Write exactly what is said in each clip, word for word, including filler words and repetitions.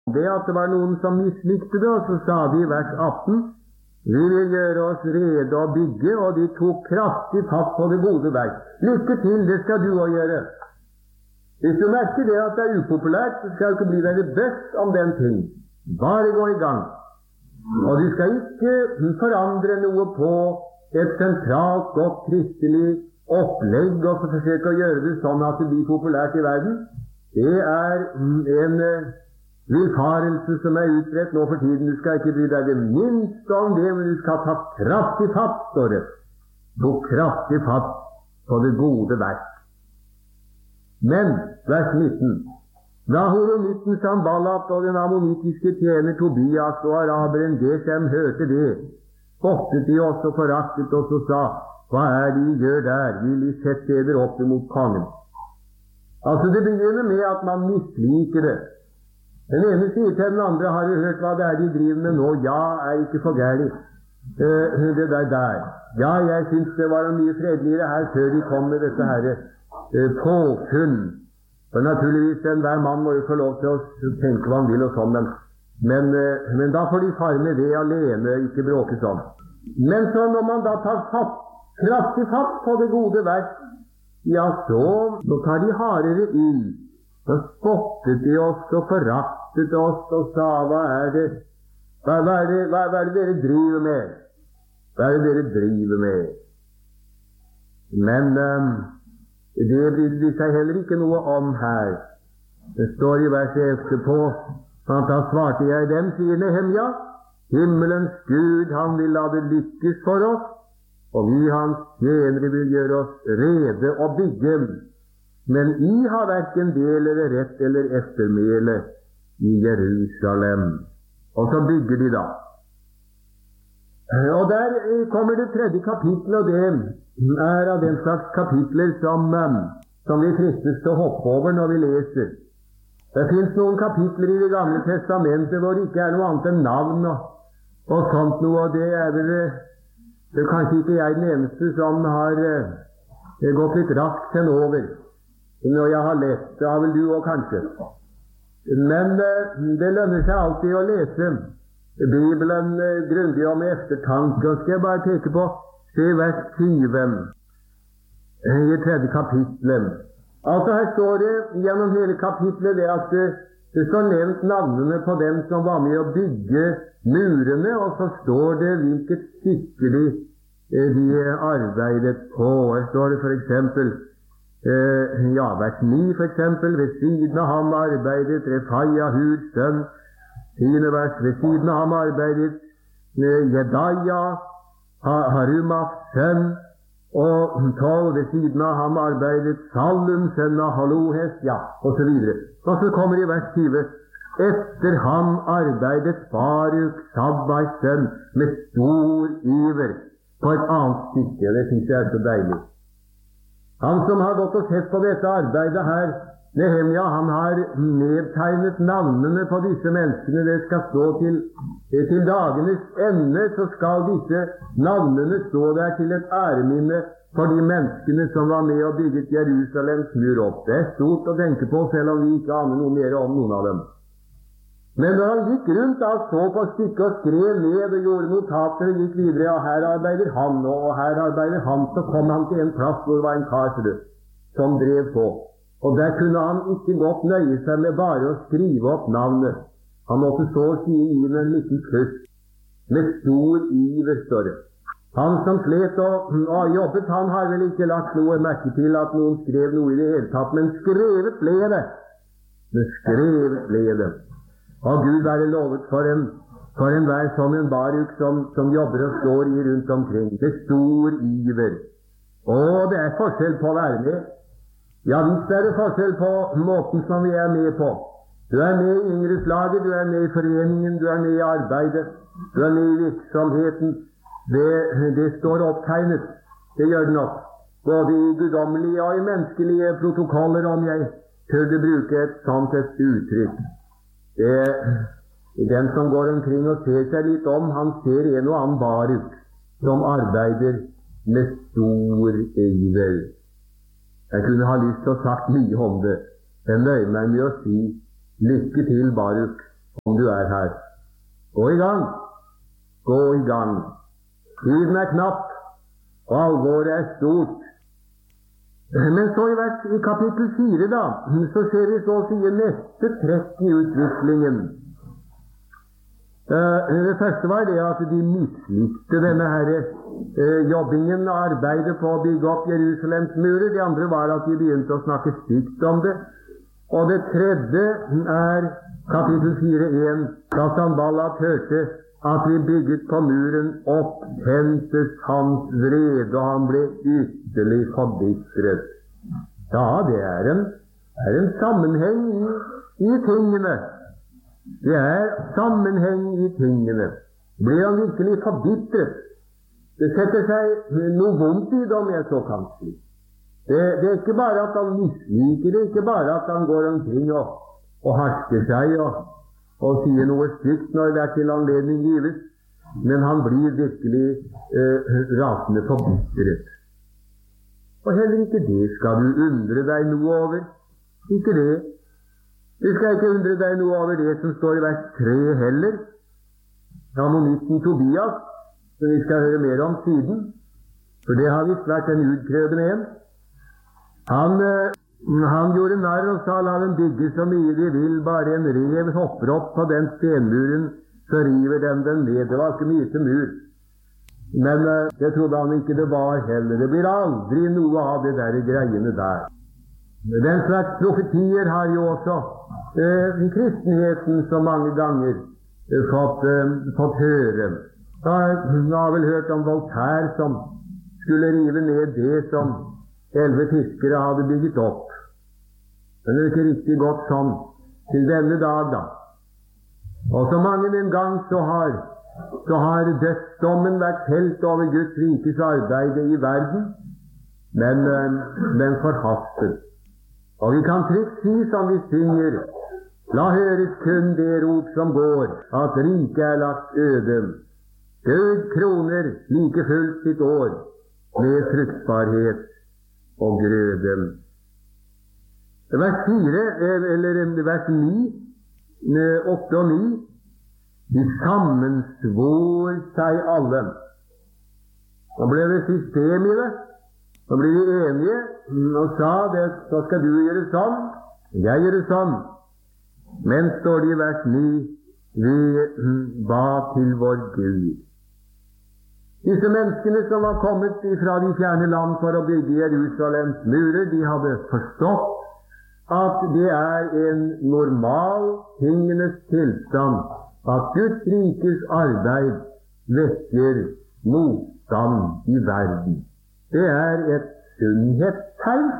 det at det var noen som mislikte det, og så sa de i vers atten, vi vil gjøre oss rede å bygge, og de tok kraftig fatt på det gode verk. Lykke til, det skal du også gjøre. Hvis du merker det at det er upopulært, så skal du ikke bli veldig best om den ting. Bare gå i gang. Og du skal ikke forandre noe på et sentralt, godt kristelig opplegg og forsøke å gjøre det sånn at det blir populært i verden. Det er en vilfarelse som er utbredt nå for tiden. Du skal ikke bry deg det minste om det, men du skal ta kraftig fatt, står det. Ta kraftig fatt på det gode verk. Men, vers nitten, da horonitten Sanballat og den ammonitiske tjener Tobias og araberen Geshem hørte det, spottet de oss og foraktet oss og sa, hva er det de gjør der? Vil de sette eder opp imot kongen? Altså, det begynner med at man misliker det. Den ene sier til den andre, har du hørt hva det er de driver med nå? Ja, er ikke for gærlig. Uh, det der der. Ja, jeg synes det var mye fredeligere her før de kom med dette her uh, påfunn. For naturligvis, enhver mann må jo få lov til å tenke hva han vil og sånn, men, men, uh, men da får de fare med det alene, ikke bråke sånn. Men så når man da tar fatt, kraftig fatt på det gode verk, ja, så, så tar de hardere i. Så spottet de oss og foraktet oss og sa, hva er det, hva, hva, er det, hva, hva er det dere driver med? Hva er det dere driver med? Men um, det bryr de seg heller ikke noe om her. Det står i verset etterpå, at da svarte jeg dem, sier Nehemja, himmelens Gud, han vil la det lykkes for oss, og vi hans tjenere vil gjøre oss rede og bygge. Men I har hverken del eller rett eller eftermæle i Jerusalem. Og så bygger de da. Og der kommer det tredje kapittel, og det er av den slags kapitler som, som vi fristes til å hoppe over når vi leser. Det finnes noen kapitler i Det gamle testamentet hvor det ikke er noe annet enn navn og, og sånt noe, og det er vel det er kanskje ikke jeg den eneste som har uh, gått litt raskt henover. Når jeg har lest, det har vel du også kanskje. Men uh, det lønner seg alltid å lese Bibelen uh, grundig og med eftertanke. Og skal jeg bare peke på, se vers tyve i tredje kapitlet. Altså her står det gjennom hele kapitlet det at uh, det står nevnt navnene på dem som var med å bygge murene, og så står det hvilket stykke de, de arbeidet på. Her står det for eksempel Eh, ja, vers ni for eksempel, ved siden av ham arbeidet Refaia, Hurs sønn. Tiende vers, ved siden av ham arbeidet eh, Jedaia, ha, Harumafs sønn. Og tolv, ved siden av ham arbeidet Salum, sønn av Halohes, ja, og så videre. Og så kommer i vers tyve, etter ham arbeidet Baruk, Sabbais sønn, med stor iver på et annet stykke. Det synes jeg er så deilig. Han som har gått og sett på dette arbeidet her, Nehemja, han har nedtegnet navnene på disse menneskene. Det skal stå til, til dagenes ende, så skal disse navnene stå der til et æreminne for de menneskene som var med og bygget Jerusalems mur opp. Det er stort å tenke på, selv om vi ikke aner noe mer om noen av dem. Men når han gikk rundt da, så på stykket og skrev ned og gjorde notater og gikk videre, ja, her arbeider han, og her arbeider han, så kom han til en plass hvor det var en kar som drev på. Og der kunne han ikke godt nøye seg med bare å skrive opp navnet. Han måtte så å si inn en liten kluss. Med stor iver, står det. Han som slet og, og jobbet, han har vel ikke lagt noe merke til at noen skrev noe i det hele tatt, men skrevet ble det. Men skrevet ble det. Og Gud være lovet for en, for en hver som en Baruk som, som jobber og står i rundt omkring. Det er stor iver. Og det er forskjell på å være med. Ja, visst er det forskjell på måten som vi er med på. Du er med i yngreslaget, du er med i foreningen, du er med i arbeidet, du er med i virksomheten. Det, det står opptegnet. Det gjør det nok. Både i guddommelige og i menneskelige protokoller, om jeg tør bruke et sånt et uttrykk. Det, den som går omkring og ser seg litt om, han ser en og annen Baruk som arbeider med stor iver. Jeg kunne ha lyst til å sagt mye om det. Jeg nøyer meg med å si lykke til, Baruk. om du er her. Gå i gang. Gå i gang. Tiden er knapp, og alvoret er stort. Men så i, vers, i kapittel fire da, så ser vi så å si neste trekk i utviklingen. Det første var det at de mislikte denne her jobbingen og arbeidet på å bygge opp Jerusalems murer. Det andre var at de begynte å snakke stygt om det. Og det tredje er kapittel fire en, da Sanballat hørte at vi bygget på muren, opptentes hans vrede, og han ble ytterlig forbitret. Ja, det er en, er en sammenheng i, i tingene. Det er sammenheng i tingene. Blir han virkelig forbitret? Det setter seg noe vondt i det, om jeg så kan si. Det, det er ikke bare at han misliker det, ikke bare at han går omkring og, og harsker seg og, og sier noe stygt når det er til anledning gives, men han blir virkelig eh, rasende forbitret. Og heller ikke det skal du undre deg noe over. Ikke det. Du skal ikke undre deg noe over det som står i vers tre heller. Ammonitten Tobias, som vi skal høre mer om siden, for det har visst vært en utkrevende en. Han, han gjorde narr og sa, la dem bygge så mye de vil, bare en rev hopper opp på den stenmuren, så river den den ned. Det var ikke mye til mur. Men det trodde han ikke det var heller. Det blir aldri noe av det der greiene der. Den slags profetier har jo også eh, kristenheten så mange ganger eh, fått, eh, fått høre. Jeg har vel hørt om Voltaire som skulle rive ned det som elleve fiskere hadde bygget opp. Men det er ikke riktig godt sånn til denne dag, da. Og så mange en gang så har, så har dødsdommen vært felt over Guds rikes arbeid i verden, men den forhastet. Og vi kan trygt si som vi synger, la høres kun det rop som går, at riket er lagt øde. Død kroner like fullt sitt år, med fruktbarhet og grøde. Vers fire, eller vers ni, åtte og ni, de sammensvor seg alle. Da ble det system i det. Da ble de enige og sa det, så skal du gjøre sånn, jeg gjør det sånn. Men står det i vers ni, vi ba til vår Gud. Disse menneskene som var kommet fra de fjerne land for å bygge Jerusalems murer, de hadde forstått at det er en normal tingenes tilstand at Guds rikes arbeid vekker motstand i verden. Det er et sunnhetstegn.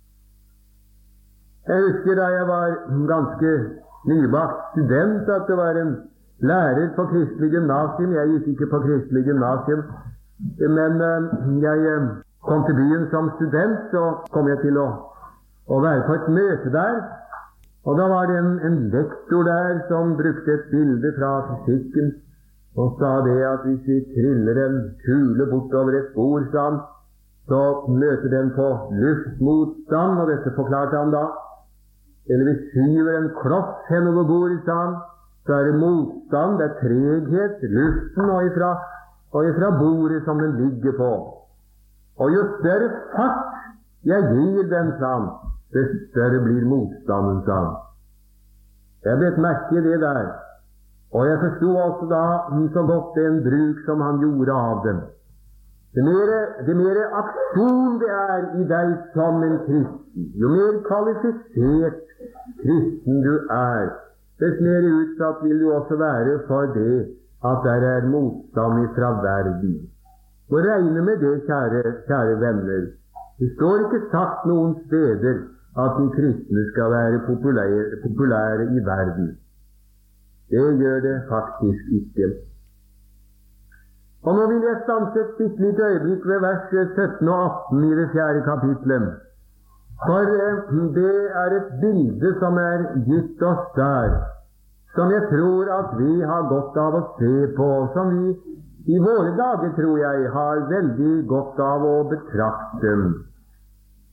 Jeg husker da jeg var ganske nybakt student at det var en lærer på Kristelig Gymnasium. Jeg gikk ikke på Kristelig Gymnasium, men jeg kom til byen som student, så kom jeg til å, å være på et møte der. Og da var det en, en lektor der som brukte et bilde fra fysikken og sa det at hvis vi triller en kule bortover et bord, sa han, så møter den på luftmotstand, og dette forklarte han da. Eller vi skyver en kloss henover bordet, sa han, så er det motstand, det er treghet, luften og ifra, og ifra bordet som den ligger på. Og jo større fart jeg gir den, sa han, det større blir motstanden, sa han. Jeg ble merke det der, og jeg forstod også da så godt den bruk som han gjorde av dem. Det mer, det mer aksjon det er i deg som en kristen, jo mer kvalifisert kristen du er, dess mer utsatt vil du også være for det at der er motstand fra verden. Og regne med det, kjære, kjære venner. Det står ikke sagt noen steder at de kristne skal være populære, populære i verden. Det gjør det faktisk ikke. Og nå vil jeg stanse et bitte lite øyeblikk ved vers sytten og atten i det fjerde kapitlet. For det er et bilde som er gitt oss der, som jeg tror at vi har godt av å se på, som vi i våre dager, tror jeg, har veldig godt av å betrakte.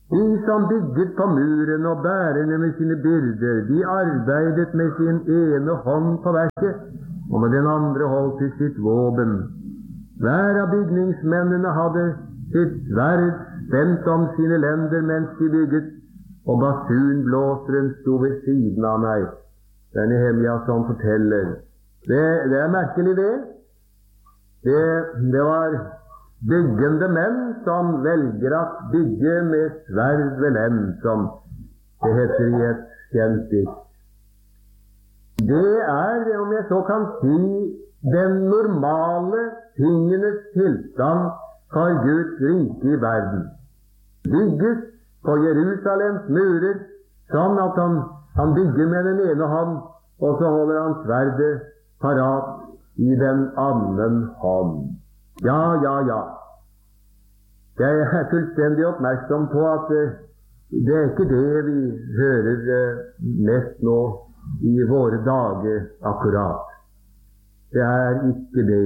De som bygget på muren og bærerne med sine byrder, de arbeidet med sin ene hånd på verket, og med den andre holdt i sitt våpen. Hver av bygningsmennene hadde sitt sverd spent om sine lender mens de bygget, og basunblåseren sto ved siden av meg. Det er Nehemia som forteller. Det, det er merkelig det. det. Det var byggende menn som velger at bygge med sverd ved lem, som det heter i et kjent dikt. Det er, om jeg så kan si, den normale tingenes tilstand for Guds rike i verden. Bygges på Jerusalems murer, sånn at han, han bygger med den ene hånd, og så holder han sverdet parat i den annen hånd. Ja, ja, ja. Jeg er fullstendig oppmerksom på at uh, det er ikke det vi hører uh, mest nå i våre dager akkurat. Det er ikke det.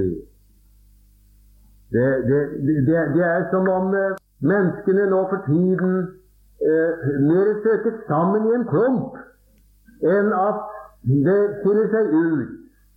Det, det, det, det er som om uh, menneskene nå for tiden uh, mer søker sammen i en klump enn at det skiller seg ut.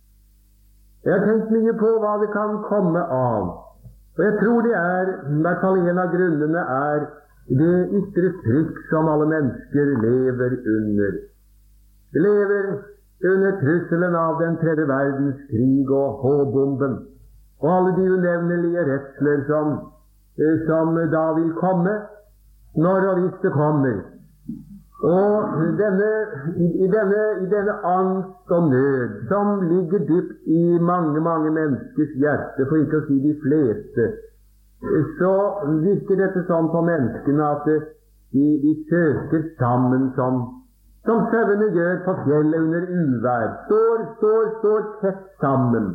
Jeg har tenkt mye på hva det kan komme av. Og jeg tror det er, i hvert fall en av grunnene er det ytre trykk som alle mennesker lever under. De lever under trusselen av den tredje verdens krig og H-bomben, og alle de unevnelige redsler som, som da vil komme, når og hvis det kommer. Og denne, i, denne, i denne angst og nød som ligger dypt i mange, mange menneskers hjerte, for ikke å si de fleste, så virker dette sånn på menneskene at de, de søker sammen som, som sauene gjør på fjellet under uvær. Står, står, står tett sammen.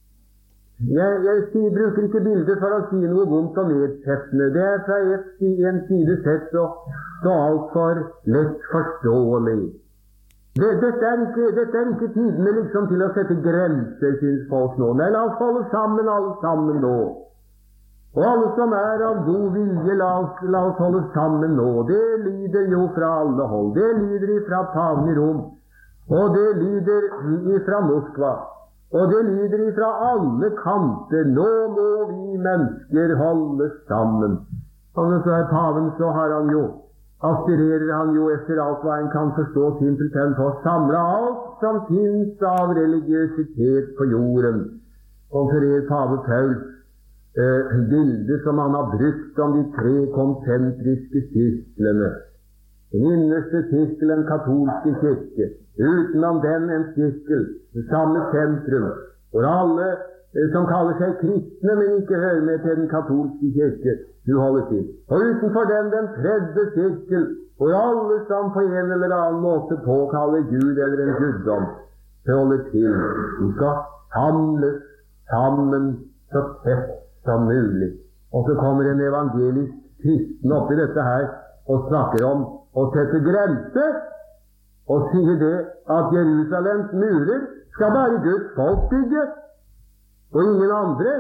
Jeg, jeg sier, bruker ikke bilder for å si noe vondt og nedsettende. Det er fra et, en side sett så, så alt for lett forståelig. Det, dette, er ikke, dette er ikke tidene liksom til å sette grenser, synes folk nå. Nei, la oss holde sammen, alle sammen nå. Og alle som er av god vilje, la oss, la oss holde sammen nå. Det lyder jo fra alle hold. Det lyder ifra paven i Rom, og det lyder ifra Moskva. Og det lyder ifra alle kanter. Nå må vi mennesker holde sammen. Og så er paven, så har han jo, aspirerer han jo etter alt hva en kan forstå simpelthen på å samle alt som finnes av religiøsitet på jorden. Konfererer pave Paul eh, bildet som han har brukt om de tre konsentriske sirklene. Den innerste sirkelen, katolske kirke. Utenom den en sirkel, det samme sentrum, hvor alle eh, som kaller seg kristne, men ikke hører med til den katolske kirke, du holder til. Og utenfor den den tredje sirkel, hvor alle som på en eller annen måte påkaller Gud eller en guddom, holder til. De skal samles sammen så tett som mulig. Og så kommer en evangelisk kristen oppi dette her og snakker om å sette grenser, og sier det at Jerusalems murer skal bare Guds folk bygge, og ingen andre.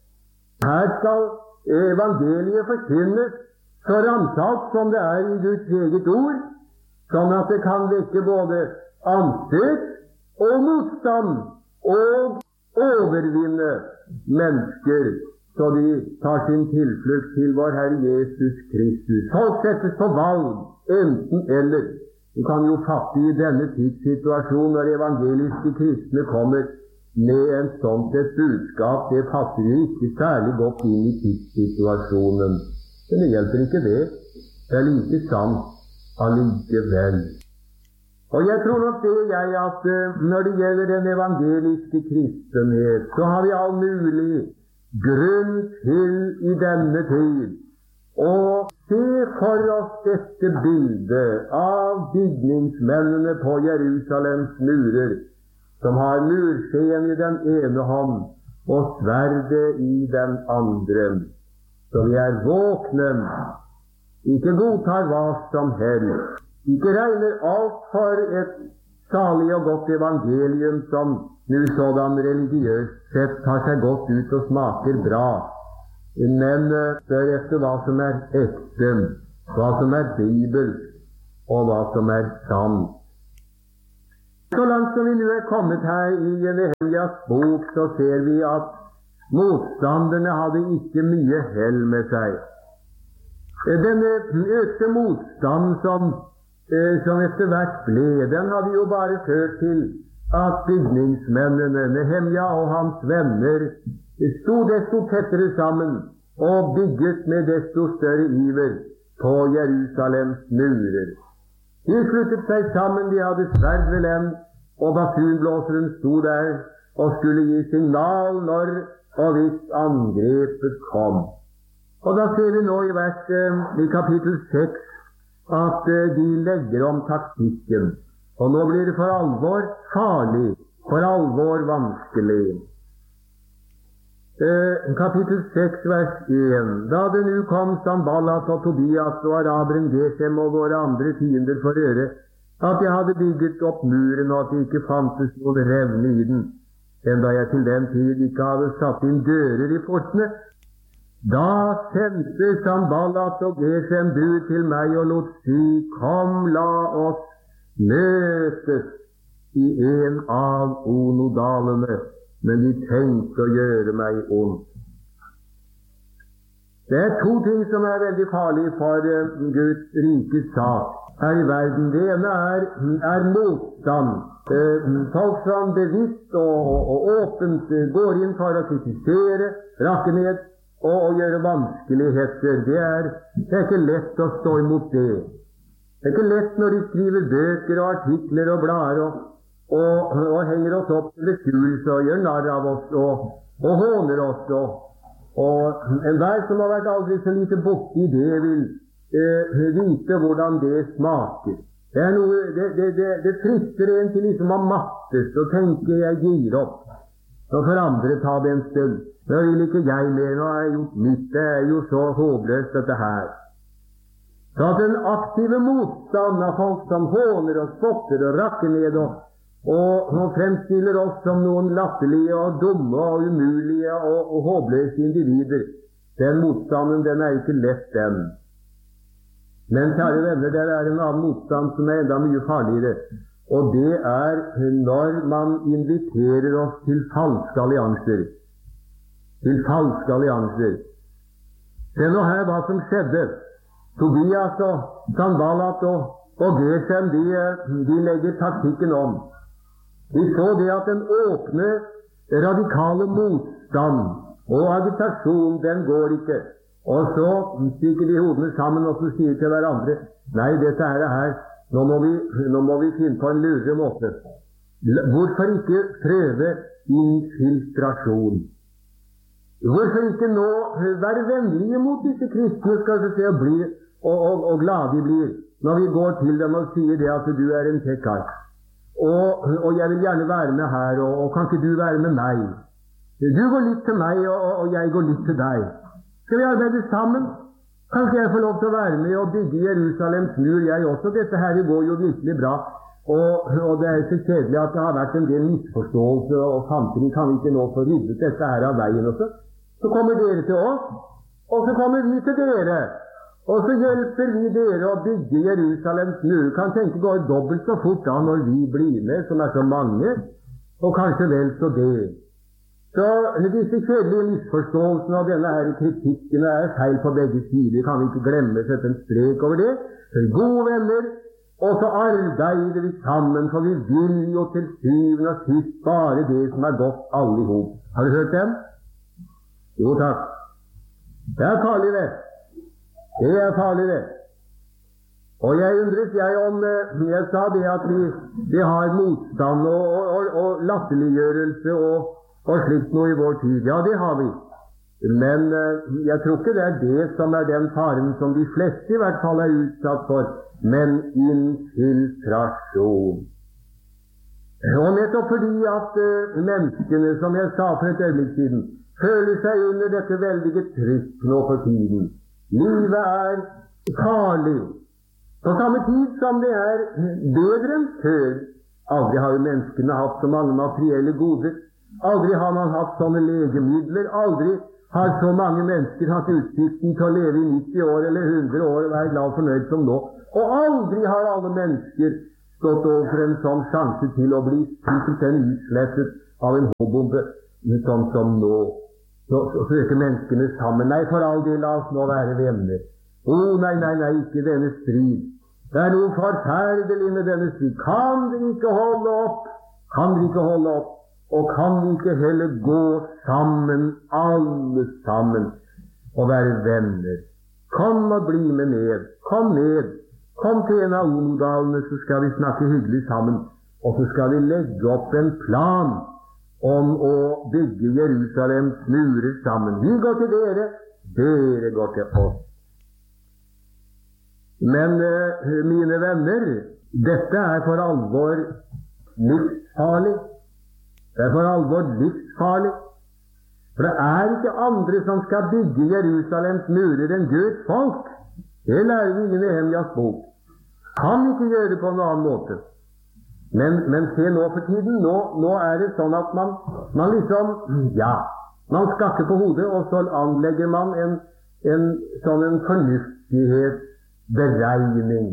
Her skal evangeliet forkynnes så ramsalt som det er i Guds eget ord, sånn at det kan vekke både anstøt og motstand, og overvinne mennesker, så de tar sin tilflukt til vår Herre Jesus Kristus. Folk settes på valg, enten eller. Du kan jo fatte i denne tidssituasjonen når evangeliske kristne kommer med en sånt et budskap, det passer jo ikke særlig godt inn i tidssituasjonen. Men det hjelper ikke det. Det er like sant allikevel. Og jeg tror nok det, jeg, at når det gjelder den evangeliske kristenhet, så har vi all mulig grunn til i denne tid og se for oss dette bildet av bygningsmennene på Jerusalems murer, som har murskjeen i den ene hånd og sverdet i den andre. Så vi er våkne, ikke godtar hva som helst, ikke regner alt for et salig og godt evangelium som nu sådan religiøst sett tar seg godt ut og smaker bra, men spør efter hva som er ekte. hva som er Bibel, og hva som er sant. Så langt som vi nå er kommet her i Nehemjas bok, så ser vi at motstanderne hadde ikke mye hell med seg. Denne økte motstand som, som etter hvert ble, den hadde jo bare ført til at bygningsmennene, Nehemja og hans venner, sto desto tettere sammen og bygget med desto større iver på Jerusalems murer. De sluttet seg sammen, de hadde sverd ved lem, og basunblåseren sto der og skulle gi signal når og hvis angrepet kom. Og da ser vi nå i vers i kapittel seks at de legger om taktikken. Og nå blir det for alvor farlig, for alvor vanskelig. Eh, kapittel seks, vers én. Da det nu kom Sanballat og Tobias og araberen Geshem og våre andre fiender for øre, at jeg hadde bygget opp muren og at det ikke fantes noen revne i den, enda jeg til den tid ikke hadde satt inn dører i portene, da sendte Sanballat og Geshem bud til meg og lot si, kom, la oss møtes i en av Onodalene, men de tenkte å gjøre meg ondt. Det er to ting som er veldig farlige for Guds rikes sak her i verden. Det ene er, er motstand. Folk som bevisst og, og, og åpent går inn for å kritisere, rakke ned og, og gjøre vanskeligheter. Det er, det er ikke lett å stå imot det. Det er ikke lett når de skriver bøker og artikler og blader og, og, og henger oss opp til beskuelse og gjør narr av oss og, og håner oss. Og, og enhver som har vært aldri så lite borti det, vil eh, vite hvordan det smaker. Det er noe, det, det, det, det frister en til liksom å mattes og tenke jeg gir opp. Så får andre ta det en stund. Nå vil ikke jeg mer, nå har jeg gjort mitt. Det er jo så håpløst dette her. Så at den aktive motstand av folk som håner og spotter og rakker ned og, og, og fremstiller oss som noen latterlige og dumme og umulige og, og håpløse individer, den motstanden, den er ikke lett, den. Men kjære venner, det er en annen motstand som er enda mye farligere, og det er når man inviterer oss til falske allianser. Til falske allianser. Se nå her hva som skjedde. Tobias og Sanballat og, og Geshem, de, de legger taktikken om. De så det at den åpne, radikale motstand og agitasjon, den går ikke. Og så stikker de hodene sammen og så sier til hverandre, nei, dette er det her, nå må vi, nå må vi finne på en lure måte. Hvorfor ikke prøve infiltrasjon? Hvorfor ikke nå være vennlige mot disse kristne, skal vi se, og, bli, og, og, og glade de blir, når vi går til dem og sier det at du er en tekkar. Og, og jeg vil gjerne være med her, og, og kan ikke du være med meg? Du går litt til meg, og, og jeg går litt til deg. Skal vi arbeide sammen? Kan ikke jeg få lov til å være med og bygge Jerusalems mur, jeg også? Dette her går jo virkelig bra. Og, og det er så kjedelig at det har vært en del misforståelse, og samtidig kan vi ikke nå få ryddet dette her av veien også. Så kommer dere til oss, og så kommer vi til dere. Og så hjelper vi dere å bygge Jerusalems mur. Kan tenke gå dobbelt så fort da når vi blir med, som er så mange, og kanskje vel så det. Så disse kjedelige misforståelsene og denne her kritikken er feil på begge sider. Kan vi ikke glemme å sette en strek over det. Så er gode venner, og så arbeider vi sammen, for vi vil jo til syvende og sist bare det som er godt alle i hop. Har du hørt dem? Jo takk. Det er farlig det. Det er farlig det. Og jeg undres jeg om, jeg sa det at vi, vi har motstand og, og, og, og latterliggjørelse og, og slikt noe i vår tid. Ja, det har vi. Men jeg tror ikke det er det som er den faren som de fleste i hvert fall er utsatt for, men infiltrasjon. Og nettopp fordi at uh, menneskene, som jeg sa for et øyeblikk siden, føler seg under dette veldige trykk nå for tiden. Livet er farlig. På samme tid som det er bedre enn før. Aldri har jo menneskene hatt så mange materielle goder. Aldri har man hatt sånne legemidler. Aldri har så mange mennesker hatt utsikten til å leve i nitti år eller hundre år og være glad og fornøyd som nå. Og aldri har alle mennesker stått overfor en sånn sjanse til å bli simpelthen utslettet av en hovedbombe, sånn som nå. Så, så søker menneskene sammen. Nei, for all del, la oss nå være venner. Å, oh, nei, nei, nei, ikke denne strid. Det er noe forferdelig med denne strid. Kan dere ikke holde opp? Kan dere ikke holde opp? Og kan vi ikke heller gå sammen, alle sammen, og være venner? Kom og bli med ned. Kom ned. Kom til en av Odalene, så skal vi snakke hyggelig sammen. Og så skal vi legge opp en plan om å bygge Jerusalems murer sammen. Vi går til dere, dere går til oss. Men mine venner, dette er for alvor livsfarlig. Det er for alvor livsfarlig. For det er ikke andre som skal bygge Jerusalems murer enn Guds folk. Det lærer vi i Nehemjas bok. Kan ikke gjøre det på en annen måte. Men, men se nå for tiden, nå, nå er det sånn at man, man liksom, ja, man skakker på hodet, og så anlegger man en, en sånn en fornuftighetsberegning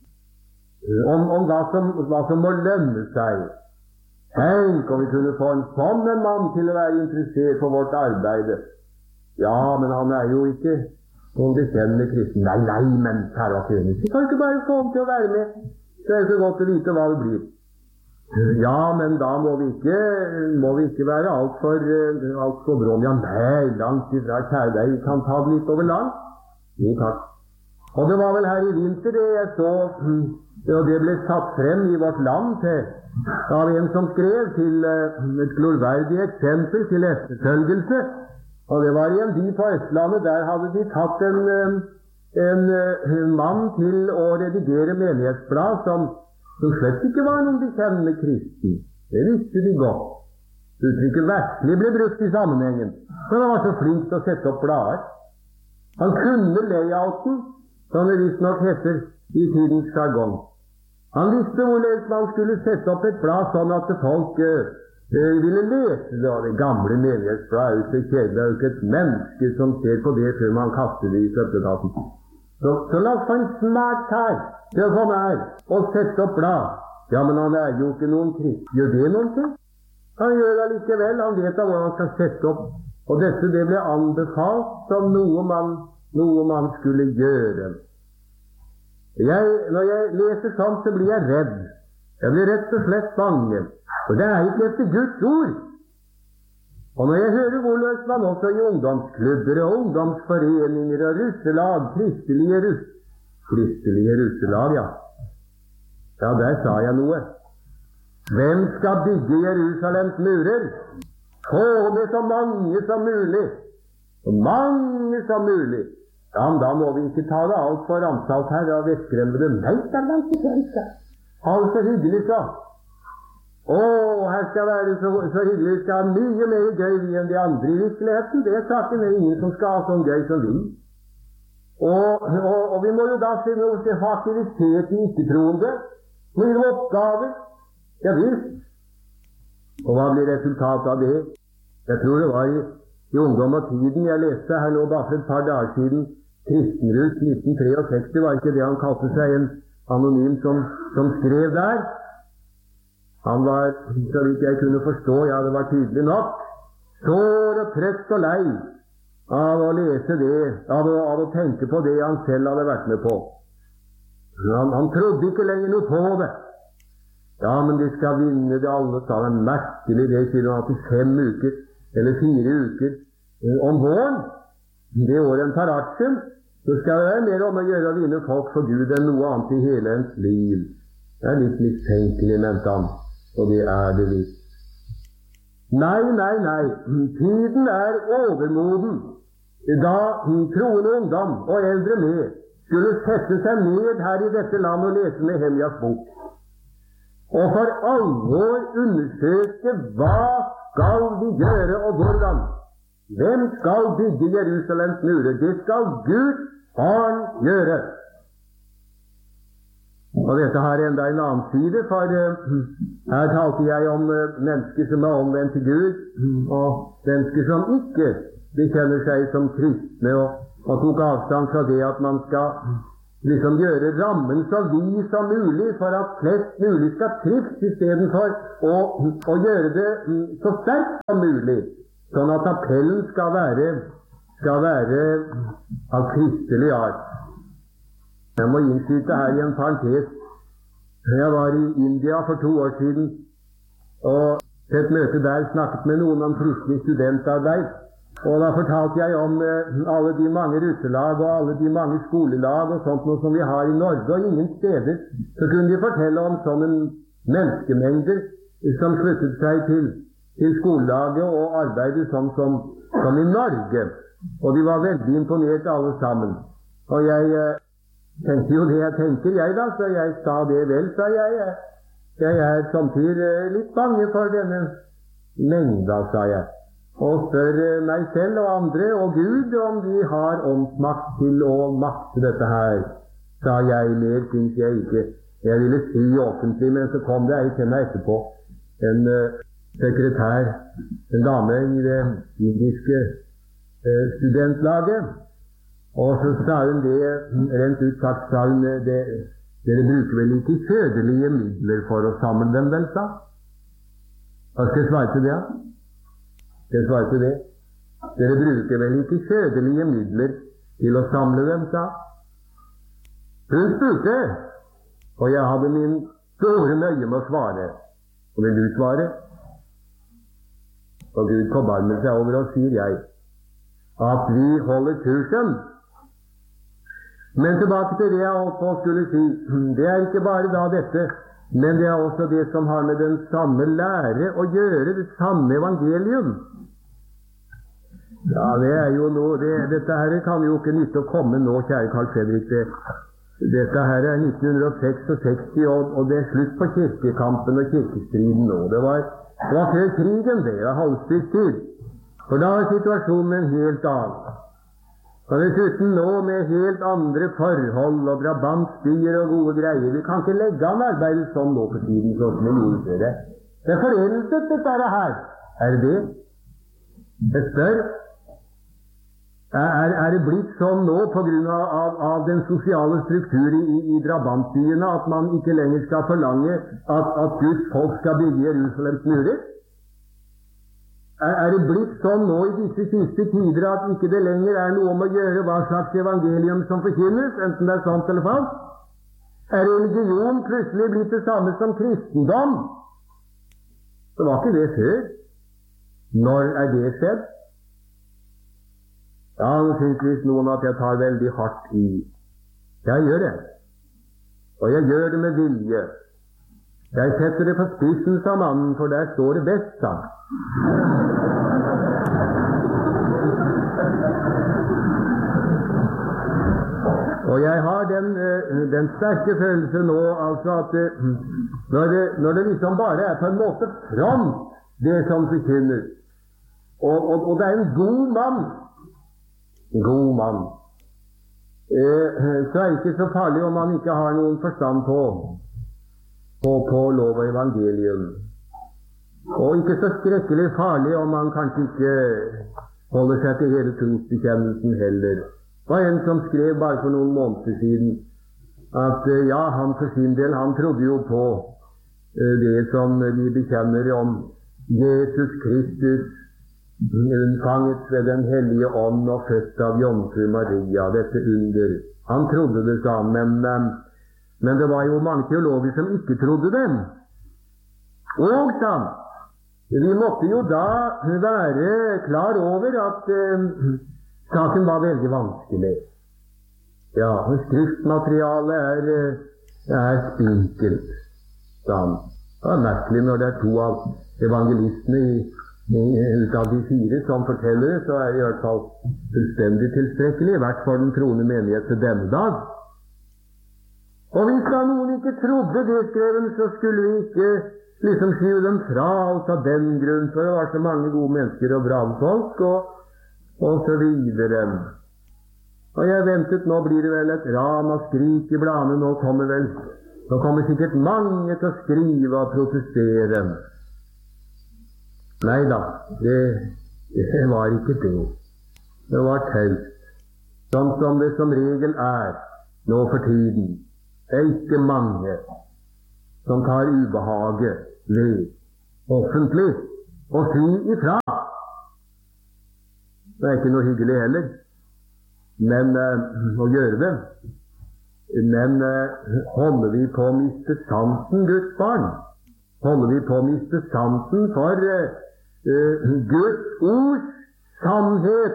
om, om hva, som, hva som må lønne seg. Tenk om vi kunne få en sånn en mann til å være interessert for vårt arbeid. Ja, men han er jo ikke noen bekjennende kristen. Nei, nei, men herre og kvinner, vi kan ikke bare få ham til å være med. Det er så godt å vite hva det blir. Ja, men da må vi ikke, må vi ikke være alt for, alt for brom. Ja, nei, langt ifra, kjære deg, vi kan ta det litt over land. Jo, takk. Og det var vel her i vinter det jeg så, og det ble satt frem i Vårt Land til av en som skrev til et glorverdig eksempel til etterfølgelse. Og det var i en by på Østlandet. Der hadde de tatt en, en, en mann til å redigere menighetsblad som, som slett ikke var noen bekjennende kristen. Det visste de godt. Uttrykket verslig ble brukt i sammenhengen, for han var så flink til å sette opp blader. Han kunne layouten, som det visstnok heter i tidens jargong. Han visste hvorledes man skulle sette opp et blad sånn at folk uh, uh, ville lese det. Og det gamle menighetsblad er jo så kjedelig. Det er jo ikke et menneske som ser på det før man kaster det i søppelkassen. Så, så la oss få en smart kar til å komme her og sette opp blad. Ja, men han er jo ikke noen krist. Gjør det noen ting? Han gjør det likevel. Han vet da hvordan han skal sette opp. Og dette det ble anbefalt som noe man, noe man skulle gjøre. Jeg, når jeg leser sånt, så blir jeg redd. Jeg blir rett og slett bange. For det er ikke etter Guds ord. Og når jeg hører hvordan man også i ungdomsklubber og ungdomsforeninger og russelag, kristelige, russ, kristelige russelag, ja. Ja, der sa jeg noe. Hvem skal bygge Jerusalems murer? Få med så mange som mulig. Så mange som mulig. Ja, men da må vi ikke ta det alt for ramsalt her og vettskremme dem. Nei, det er langt ikke det. Ha det så hyggelig, så. Å, her skal være så, så hyggelig. Vi skal ha mye mer gøy vi enn de andre i virkeligheten. Det er saken. Det er ingen som skal ha sånn gøy som vi. Og, og, og vi må jo da se noe til aktivitet i ikke-troende. Noen oppgaver. Ja, visst. Og hva blir resultatet av det? Jeg tror det var i, i Ungdom og Tiden. Jeg leste her nå bare for et par dager siden Kristenrus nitten sekstitre, var ikke det han kalte seg, en anonym som, som skrev der. Han var, så vidt jeg kunne forstå, ja, det var tydelig nok, sår og trøtt og lei av å lese det, av å, av å tenke på det han selv hadde vært med på. Han, han trodde ikke lenger noe på det. Ja, men de skal vinne det alle, sa han. Merkelig det, siden han hadde fem uker, eller fire uker, om våren, det året en tar aksjen, så skal det være mer om å gjøre å vinne folk for Gud enn noe annet i hele ens liv. Det er litt mistenkelig, mente han, og det er det litt. Nei, nei, nei, tiden er overmoden. Da troende ungdom og eldre med skulle sette seg ned her i dette land og lese Nehemjas bok. Og for alvor undersøke hva skal vi gjøre og hvordan. Hvem skal bygge Jerusalems murer? Det skal Guds barn gjøre. Og dette har enda en annen side, for uh, her talte jeg om uh, mennesker som er omvendt til Gud, og mennesker som ikke bekjenner seg som kristne, og, og tok avstand fra det at man skal liksom gjøre rammen så vid som mulig for at flest mulig skal trives, istedenfor å, å gjøre det så sterkt som mulig, sånn at appellen skal være, skal være av kristelig art. Jeg må innskyte her i en parentes. Jeg var i India for to år siden, og til et møte der snakket med noen om kristelig studentarbeid. Og da fortalte jeg om eh, alle de mange russelag og alle de mange skolelag og sånt noe som vi har i Norge, og ingen steder så kunne de fortelle om sånne menneskemengder som sluttet seg til, til skolelaget og arbeidet sånn som, som i Norge. Og de var veldig imponert alle sammen. Og jeg eh, tenkte jo det jeg tenker, jeg da, så jeg sa det vel, sa jeg. Jeg er samtidig eh, litt bange for denne mengda, sa jeg. Og spør meg selv og andre og Gud om de har åndsmakt til å makte dette her, sa jeg. Mer synes jeg ikke jeg ville si offentlig, men så kom det ei til meg etterpå, en uh, sekretær, en dame i det indiske uh, studentlaget, og så sa hun det, rent ut sagt, sa hun det, dere bruker vel ikke kjødelige midler for å samle dem, vel, sa? Hva skal jeg svare til det, da? Jeg svarte det. Dere bruker vel ikke kjødelige midler til å samle dem, sa. Hun spurte, og jeg hadde min store nøye med å svare. Og vil du svare? Og Gud forbarmer seg over oss, sier jeg, at vi holder kursen. Men tilbake til det jeg holdt på å skulle si. Det er ikke bare da dette, men det er også det som har med den samme lære å gjøre, det samme evangelium. Ja, det er jo noe, det, dette her kan jo ikke nytte å komme nå, kjære Carl Fredrik. Det, dette her er nitten sekstiseks, og, og det er slutt på kirkekampen og kirkestriden nå. Det var, det var før krigen, det var halvstyrt tid. For da var situasjonen en helt annen. Og dessuten nå med helt andre forhold og brabantbyer og gode greier. Vi kan ikke legge an arbeidet sånn nå for tiden, sånn som vi gjorde før det. Det er foreldet, dette her. Er det det? Jeg spør. Er, er det blitt sånn nå på grunn av, av, av den sosiale struktur i, i drabantbyene at man ikke lenger skal forlange at, at Guds folk skal bygge Jerusalems murer? Er, er det blitt sånn nå i disse siste tider at ikke det lenger er noe om å gjøre hva slags evangelium som forkynnes, enten det er sant eller falskt? Er religion plutselig blitt det samme som kristendom? Så var ikke det før. Når er det skjedd? Ja, nå synes visst noen at jeg tar veldig hardt i. Jeg gjør det. Og jeg gjør det med vilje. Jeg setter det på spissen, sa mannen, for der står det best, sa. Og jeg har den, den sterke følelse nå, altså at når det, når det liksom bare er på en måte front, det som forkynnes, og, og, og det er en god mann, god mann, eh, så er det ikke så farlig om man ikke har noen forstand på, på, på lov og evangelium. Og ikke så skrekkelig farlig om man kanskje ikke holder seg til hele trosbekjennelsen heller. Det var en som skrev bare for noen måneder siden at eh, ja, han for sin del, han trodde jo på eh, det som vi bekjenner om Jesus Kristus, unnfanget ved den hellige ånd og født av jomfru Maria, dette under. Han trodde det, sa han, men, men det var jo mange teologer som ikke trodde dem. Og, sa han, vi måtte jo da være klar over at eh, saken var veldig vanskelig. Ja, skriftmaterialet er, er spinkelt, sa han. Det er merkelig når det er to av evangelistene i ut av de fire som forteller det, så er det i hvert fall fullstendig tilstrekkelig, i hvert fall den troende menighet til denne dag. Og hvis da noen ikke trodde det, skreven, så skulle vi ikke liksom skyve dem fra oss av den grunn, for det var så mange gode mennesker og brave folk, og, og så videre. Og jeg ventet, nå blir det vel et ram og skrik i bladene, nå kommer vel, nå kommer sikkert mange til å skrive og protestere. Nei da, det, det var ikke det. Det var taust, sånn som det som regel er nå for tiden. Det er ikke mange som tar ubehaget ved offentlig å si ifra. Det er ikke noe hyggelig heller, men uh, å gjøre det. Men uh, holder vi på å miste sansen, Guds barn? Holder vi på å miste sansen for uh, uh, Guds ords sannhet?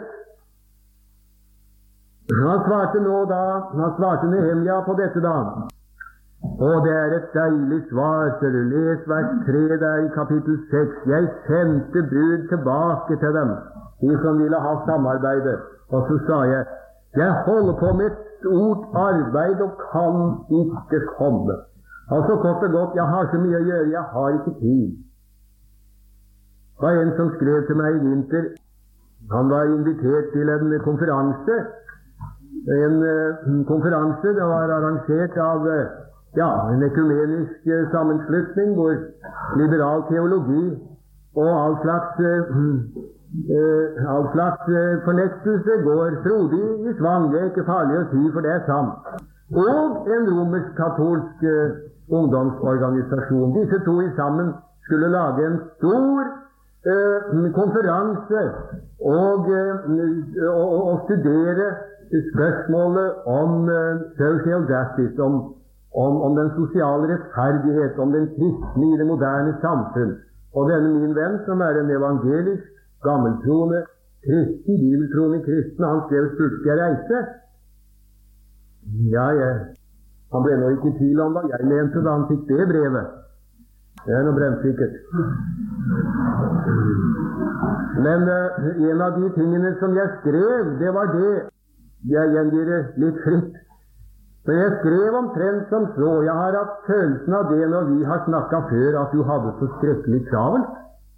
Han svarte nå da, han svarte Nehemia på dette da. Og det er et deilig svar, så du les vers tre der i kapittel seks. Jeg sendte bud tilbake til dem, de som ville ha samarbeidet. Og så sa jeg, jeg holder på med et stort arbeid og kan ikke komme. Altså kort og godt, jeg har så mye å gjøre, jeg har ikke tid. Det var en som skrev til meg i vinter. Han var invitert til en konferanse. En uh, konferanse, det var arrangert av uh, ja, en ekumenisk uh, sammenslutning hvor liberal teologi og all slags uh, uh, all slags uh, fornektelse går frodig i svang. Det er ikke farlig å si, for det er sant. Og en romersk-katolsk uh, ungdomsorganisasjon. Disse to i sammen skulle lage en stor uh, konferanse og, uh, og, og studere spørsmålet om uh, social justice, om, om, om den sosiale rettferdighet, om den kristne i det moderne samfunn. Og denne min venn, som er en evangelisk, gammeltroende kristen, bibeltroende kristen, han skrev, spurte skal jeg reise? Ja, jeg, han ble nå ikke i tvil om hva jeg mente da han fikk det brevet. Det er noe brennsikkert. Men uh, en av de tingene som jeg skrev, det var det. Jeg gjengir det litt fritt. For jeg skrev omtrent som så. Jeg har hatt følelsen av det når vi har snakket før, at du hadde så skrekkelig travelt.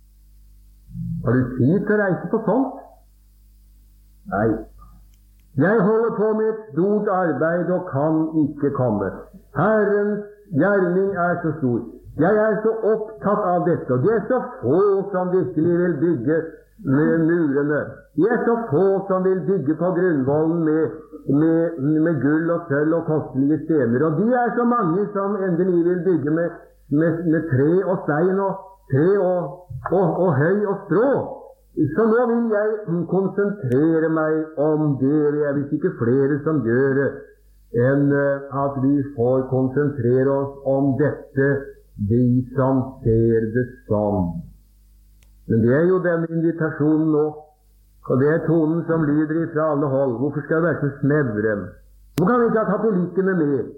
Har du tid til å reise på sånt? Nei. Jeg holder på med et stort arbeid og kan ikke komme. Herrens gjerning er så stor. Jeg er så opptatt av dette, og det er så få som virkelig vil bygge med murene. Det er så få som vil bygge på grunnvollen med, med, med gull og sølv og kostelige stener. Og de er så mange som endelig vil bygge med, med, med tre og stein og tre og, og, og høy og strå. Så nå vil jeg konsentrere meg om det. Det er visst ikke flere som gjør det, enn at vi får konsentrere oss om dette, de som ser det sånn. Men det er jo denne invitasjonen nå, og det er tonen som lyder fra alle hold. Hvorfor skal det være så snevre? Hvorfor kan vi ikke ha katolikkene med?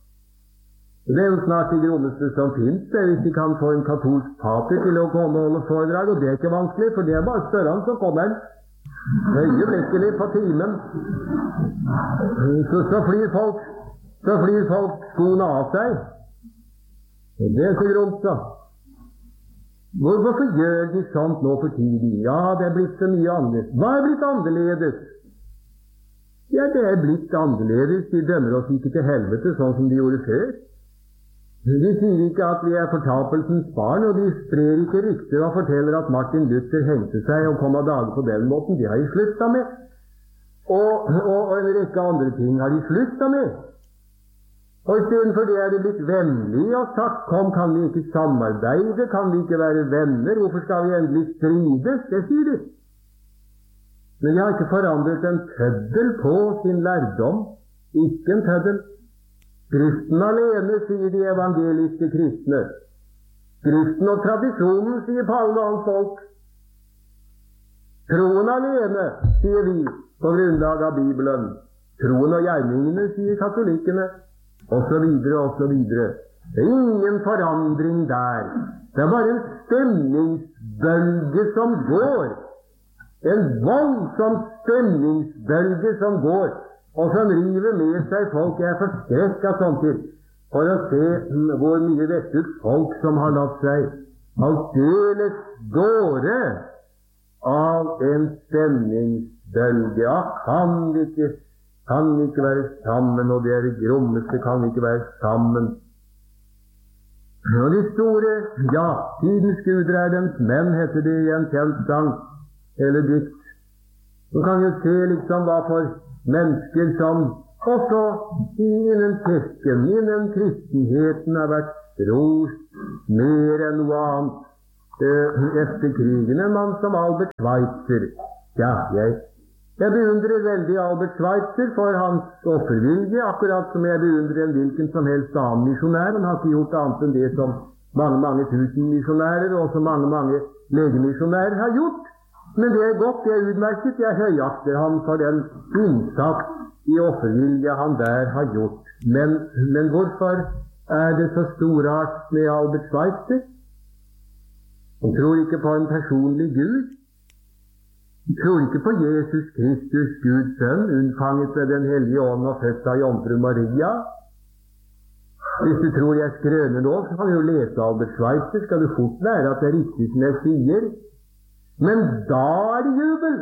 Det er jo snart det grommeste som finnes, det, hvis de kan få en katolsk pater til å komme og holde foredrag, og det er ikke vanskelig, for det er bare større han som kommer. Øyeblikkelig på timen. Så, så flyr folk, så flyr folk skoene av seg. Og det er så gromt, så. Hvor, hvorfor gjør de sånt nå for tiden? Ja, det er blitt så mye annerledes. Hva er blitt annerledes? Ja, det er blitt annerledes. De dømmer oss ikke til helvete, sånn som de gjorde før. De sier ikke at vi er fortapelsens barn, og de sprer ikke rykter og forteller at Martin Luther hengte seg og kom av dage på den måten. De har de sluttet med. Og, og, og en rekke andre ting har de sluttet med. Og istedenfor det er det blitt vennlig og sagt, kom, kan vi ikke samarbeide, kan vi ikke være venner, hvorfor skal vi endelig strides? Det sier de. Men jeg har ikke forandret en tøddel på sin lærdom, ikke en tøddel. Skriften alene, sier de evangeliske kristne. Skriften og tradisjonen, sier Paul og hans folk. Troen alene, sier vi, på grunnlag av Bibelen. Troen og gjerningene, sier katolikkene. Og så videre, og så videre. Det er ingen forandring der. Det er bare en stemningsbølge som går. En voldsom stemningsbølge som går, og som river med seg folk. Jeg er forskrekket sånn til for å se hvor mye vettet folk som har latt seg aldeles gårde av en stemningsbølge. Ja, kan vi ikke kan ikke være sammen, og det er det grommeste, kan ikke være sammen. Og de store, ja, tidens guder er dens menn, heter det i en kjent sang, eller dikt. Du kan jo se liksom hva for mennesker som også innen kirken, innen kristenheten har vært rost mer enn noe annet eh, etter krigen. En mann som Albert Schweitzer. Ja, jeg, jeg beundrer veldig Albert Schweitzer for hans offervilje, akkurat som jeg beundrer en hvilken som helst annen misjonær. Han har ikke gjort annet enn det som mange, mange tusen misjonærer og så mange, mange legemisjonærer har gjort. Men det er godt, det er utmerket. Jeg høyakter ham for den innsats i offervilje han der har gjort. Men, men hvorfor er det så storart med Albert Schweitzer? Han tror ikke på en personlig Gud. Han tror ikke på Jesus Kristus, Guds sønn, unnfanget ved Den hellige ånd og født av jomfru Maria. Hvis du tror jeg skrøner nå, så kan du jo lese Albert Schweitzer, skal du fort lære at det er riktig som jeg sier. Men da er det jubel.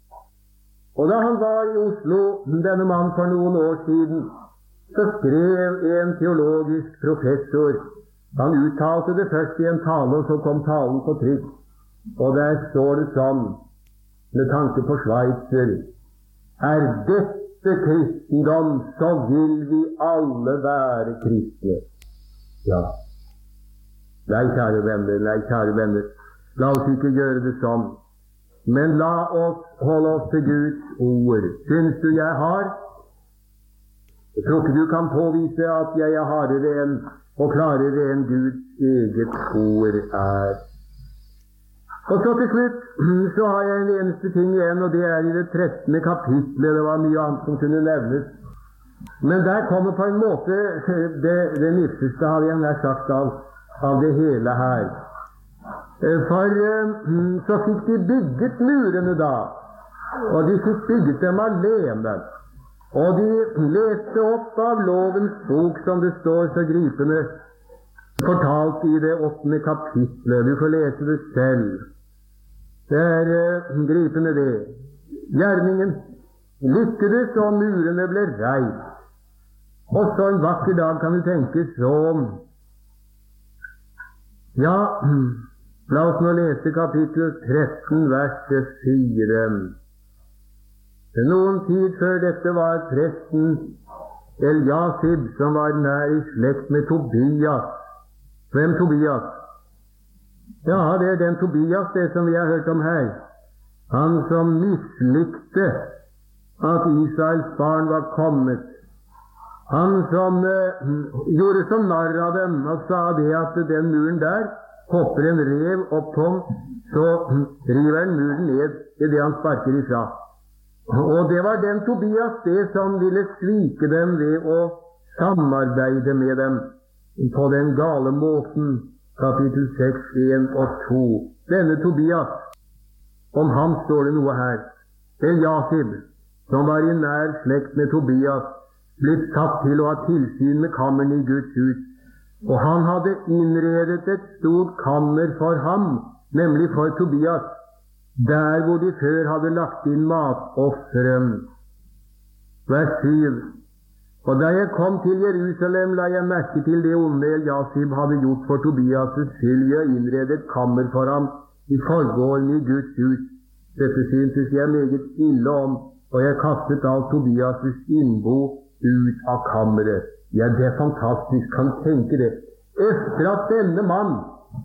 Og da han var i Oslo, denne mann for noen år siden, så skrev en teologisk professor. Han uttalte det først i en tale, og så kom talen på trykk. Og der står det sånn, med tanke på Schweitzer: er dette kristendom, så vil vi alle være kristne. Ja. Nei, kjære venner, nei, kjære venner. La oss ikke gjøre det sånn, men la oss holde oss til Guds ord. Syns du jeg har? Jeg tror ikke du kan påvise at jeg er hardere enn og klarere enn Guds eget ord er. Og så til slutt så har jeg en eneste ting igjen, og det er i det trettende kapitlet. Det var mye annet som kunne nevnes. Men der kommer på en måte det, det nifseste, har jeg nær sagt, av, av det hele her. For så fikk de bygget murene da, og de fikk bygget dem alene. Og de leste opp av lovens bok, som det står så gripende fortalt i det åttende kapitlet. Du får lese det selv. Det er uh, gripende det. Gjerningen lykkedes, og murene ble reist. Og så en vakker dag kan du tenke så. Ja, la oss nå lese kapittel tretten, vers fire. Noen tid før dette var presten Eliasib, som var nær i slekt med Tobias. Hvem Tobias? Ja, det er den Tobias, det som vi har hørt om her. Han som mislikte at Israels barn var kommet. Han som eh, gjorde som narr av dem og sa det at den muren der, hopper en rev opp på den, så river han muren ned i det han sparker ifra. Og det var den Tobias, det som ville svike dem ved å samarbeide med dem på den gale måten. Kapittel seks, en og to. Denne Tobias, om ham står det noe her. Eliasib, som var i nær slekt med Tobias, blitt satt til å ha tilsyn med kammeren i Guds hus. Og han hadde innredet et stort kammer for ham, nemlig for Tobias, der hvor de før hadde lagt inn matofferen. Vers syv. Og da jeg kom til Jerusalem, la jeg merke til det onde Eliasib hadde gjort for Tobias' skyld ved å innrede et kammer for ham i forgården i Guds hus. Dette syntes jeg meget ille om, og jeg kastet alt Tobias' innbo ut av kammeret. Ja, det er fantastisk, kan tenke det. Efter at denne mann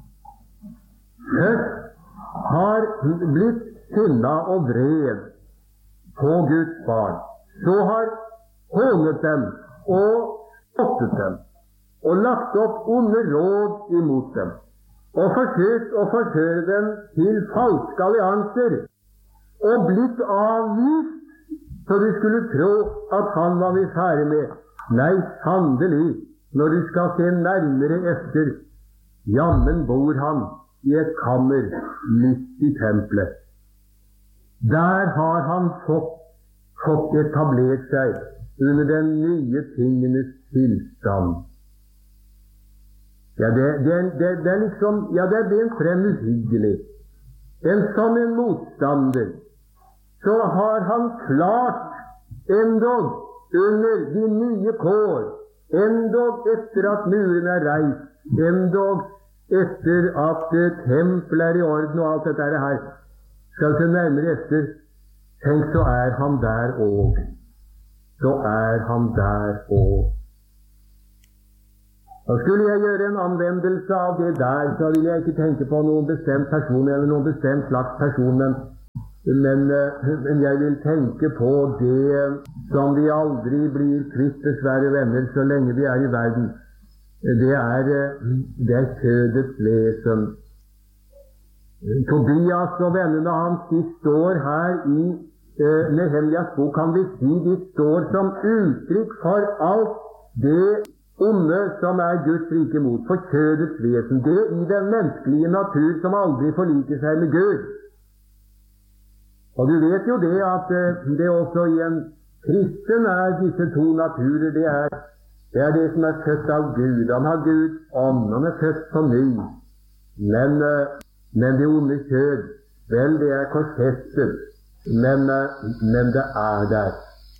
først har blitt sinna og vred på Guds barn, så har hånet dem og spottet dem og lagt opp onde råd imot dem og forsøkt å forføre dem til falske allianser og blitt avvist, så du skulle tro at han var vi ferdig med. Nei, sannelig, når du skal se nærmere efter, jammen bor han i et kammer midt i tempelet. Der har han fått, fått etablert seg under den nye tingenes tilstand. Ja, det, det, det, det er liksom, ja, det er den frem uhyggelig. En sånn en motstander, så har han klart endog under de nye kår, endog etter at muren er reist, endog etter at tempelet er i orden og alt dette her, skal se nærmere efter, Tenk, så er han der òg. Så er han der òg. Da skulle jeg gjøre en anvendelse av det der, så vil jeg ikke tenke på noen bestemt person eller noen bestemt slags person, men, men, men jeg vil tenke på det som vi aldri blir kvitt, dessverre venner, så lenge vi er i verden. Det er, det er kjødets vesen. Tobias og vennene hans, de står her i eh, Nehemjas bok, kan vi si, de står som uttrykk for alt det onde som er Guds rike mot, for kjødets vesen, det i den menneskelige natur som aldri forliker seg med Gud. Og du vet jo det at eh, det også i en kristen er disse to naturer, det er Det er det som er født av Gud. Han har Guds ånd, han er født på ny. Men, men det onde kjød, vel, det er korsfestet, men, men det er der.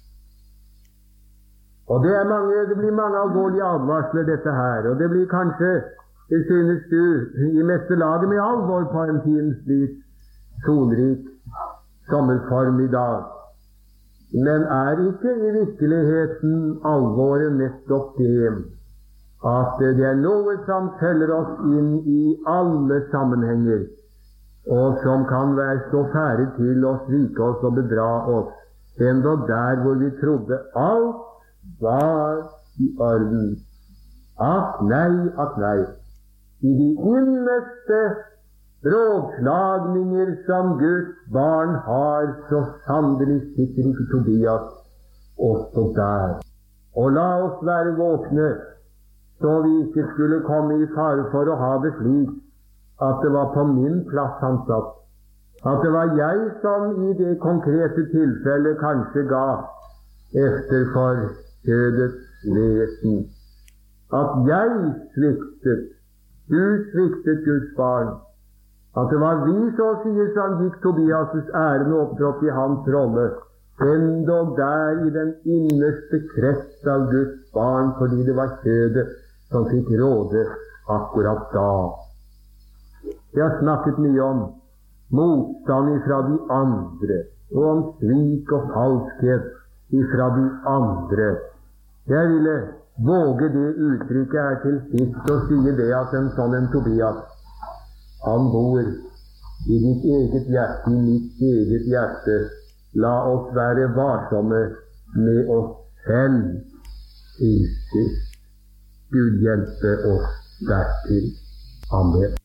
Og det, er mange, det blir mange alvorlige advarsler, dette her. Og det blir kanskje, det synes du, i meste laget med alvor på en tidens lys, solrik sommerformiddag. Men er ikke i virkeligheten alvoret nettopp det at det er noe som følger oss inn i alle sammenhenger, og som kan være så fære til å svike oss og bedra oss, enda der hvor vi trodde alt var i orden? Ak nei, ak nei. I de innerste rådslagninger som Guds barn har, så sannelig sitter ikke Tobias også der. Og la oss være våkne, så vi ikke skulle komme i fare for å ha det slik at det var på min plass han satt. At det var jeg som i det konkrete tilfellet kanskje ga efter for kjødets vesen. At jeg sviktet, du sviktet Guds barn. At det var vi, så sier, som gikk Tobias' ærend og opptrådte i hans rolle, endog der i den innerste krets av Guds barn, fordi det var kjødet som fikk råde akkurat da. Jeg har snakket mye om motstand ifra de andre, og om svik og falskhet ifra de andre. Jeg ville våge det uttrykket her til sist og si det at en sånn en Tobias, han bor i ditt eget hjerte, i mitt eget hjerte. La oss være varsomme med oss selv til sist. Gud hjelpe oss dertil. Amen.